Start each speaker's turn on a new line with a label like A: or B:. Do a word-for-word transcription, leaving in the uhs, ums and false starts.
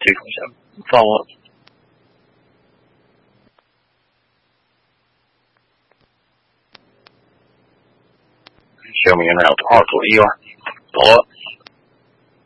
A: 推广一下，放我。学名了多少主力吧？走了。